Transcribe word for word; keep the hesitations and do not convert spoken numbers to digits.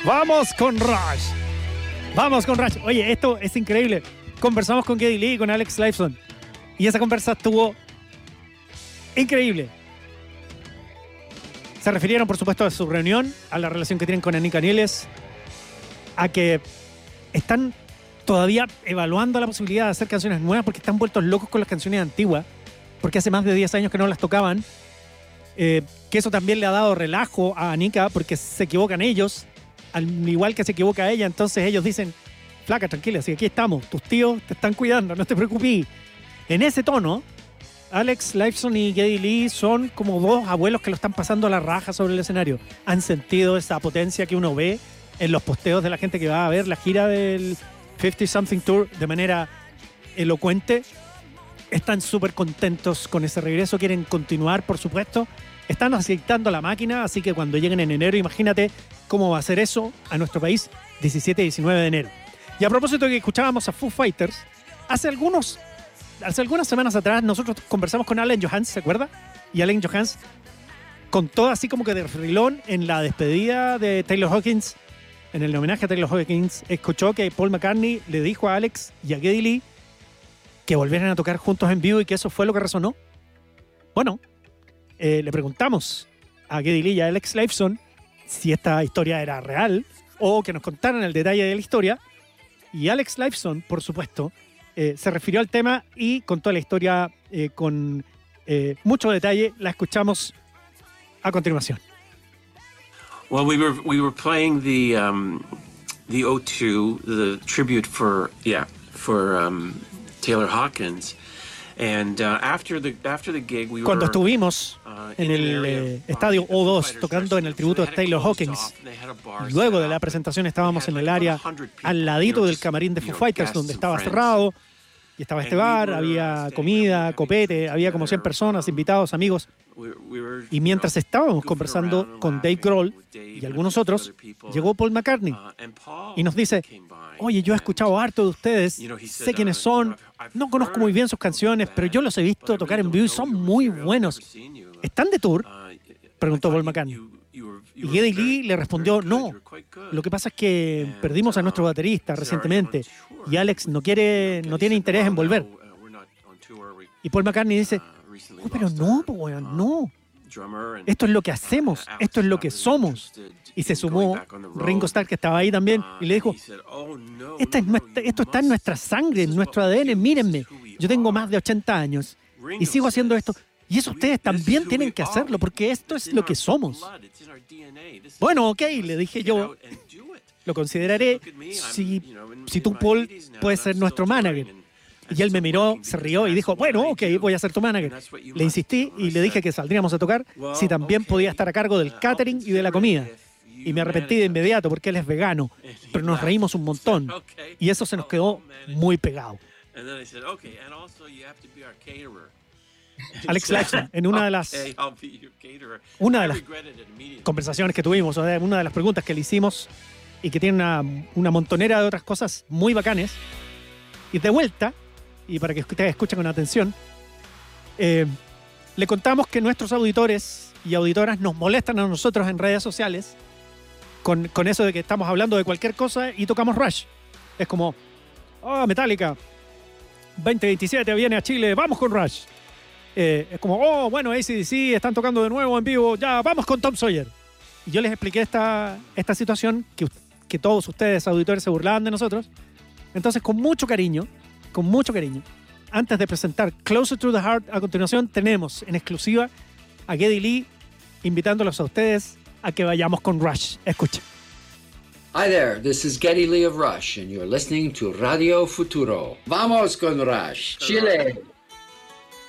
Vamos con Rush. Vamos con Rush. Oye, esto es increíble. Conversamos con Geddy Lee y con Alex Lifeson. Y esa conversa estuvo increíble. Se refirieron, por supuesto, a su reunión, a la relación que tienen con Anika Nieles, a que están todavía evaluando la posibilidad de hacer canciones nuevas porque están vueltos locos con las canciones antiguas, porque hace más de diez años que no las tocaban. Eh, que eso también le ha dado relajo a Anika porque se equivocan ellos, al igual que se equivoca ella. Entonces ellos dicen: flaca, tranquila, si aquí estamos, tus tíos te están cuidando, no te preocupes. En ese tono, Alex Lifeson y Geddy Lee son como dos abuelos que lo están pasando a la raja sobre el escenario. Han sentido esa potencia que uno ve en los posteos de la gente que va a ver la gira del cincuenta Something Tour de manera elocuente. Están súper contentos con ese regreso, quieren continuar, por supuesto. Están aceitando la máquina, así que cuando lleguen en enero, imagínate cómo va a ser eso a nuestro país, diecisiete y diecinueve de enero. Y a propósito de que escuchábamos a Foo Fighters, hace algunos, hace algunas semanas atrás nosotros conversamos con Allen Johannes, ¿se acuerda? Y Allen Johannes contó así como que de refrilón en la despedida de Taylor Hawkins, en el homenaje a Taylor Hawkins, escuchó que Paul McCartney le dijo a Alex y a Geddy Lee que volvieran a tocar juntos en vivo y que eso fue lo que resonó. Bueno, eh, le preguntamos a Geddy Lee y a Alex Lifeson si esta historia era real o que nos contaran el detalle de la historia. Y Alex Lifeson, por supuesto, eh, se refirió al tema y contó la historia eh, con eh, mucho detalle. La escuchamos a continuación. Well, we were we were playing the um, the O two, the tribute for yeah for um, Taylor Hawkins, and uh, after the after the gig we Cuando were, estuvimos uh, en in an el area eh, of, estadio uh, O Foo dos Fighters tocando en el restaurant. tributo a They had Taylor closed Hawkins. off, they had a bar Luego de set la up. presentación estábamos en el área al ladito del camarín de Foo Fighters, donde estaba cerrado, y estaba este bar, había comida, copete, había como cien personas, invitados, amigos. Y mientras estábamos conversando con Dave Grohl y algunos otros, llegó Paul McCartney y nos dice: oye, yo he escuchado harto de ustedes, sé quiénes son, no conozco muy bien sus canciones, pero yo los he visto tocar en vivo y son muy buenos. ¿Están de tour?, preguntó Paul McCartney. Y Geddy Lee le respondió: no, lo que pasa es que perdimos a nuestro baterista recientemente y Alex no quiere, no tiene interés en volver. Y Paul McCartney dice: oh, pero no, pues, weón, no. Esto es lo que hacemos, esto es lo que somos. Y se sumó Ringo Starr, que estaba ahí también, y le dijo: Esta es nuestra, esto está en nuestra sangre, en nuestro A D N, mírenme, yo tengo más de ochenta años y sigo haciendo esto. Y eso ustedes también tienen que hacerlo, porque esto es lo que somos. Bueno, ok, le dije yo, lo consideraré si, si tú, Paul, puedes ser nuestro manager. Y él me miró, se rió y dijo: bueno, ok, voy a ser tu manager. Le insistí y le dije que saldríamos a tocar si también podía estar a cargo del catering y de la comida. Y me arrepentí de inmediato porque él es vegano, pero nos reímos un montón. Y eso se nos quedó muy pegado. Alex Lifeson, en una de las una de las conversaciones que tuvimos, o sea, una de las preguntas que le hicimos y que tiene una, una montonera de otras cosas muy bacanes, y de vuelta, y para que ustedes escuchen con atención, eh, le contamos que nuestros auditores y auditoras nos molestan a nosotros en redes sociales con, con eso de que estamos hablando de cualquier cosa y tocamos Rush. Es como: oh, Metallica veinte veintisiete viene a Chile, vamos con Rush. Eh, es como: oh, bueno, A C D C están tocando de nuevo en vivo, ya, vamos con Tom Sawyer. Y yo les expliqué esta, esta situación, que, que todos ustedes, auditores, se burlaban de nosotros. Entonces, con mucho cariño, con mucho cariño, antes de presentar Closer to the Heart, a continuación tenemos en exclusiva a Geddy Lee invitándolos a ustedes a que vayamos con Rush. Escuchen. Hi there, this is Geddy Lee of Rush, and you're listening to Radio Futuro. Vamos con Rush, Chile.